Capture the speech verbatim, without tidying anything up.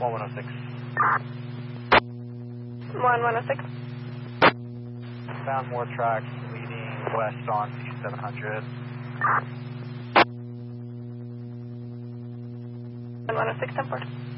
one one oh six. one one oh six. Found more tracks leading west on C seven hundred. one one oh six, ten four.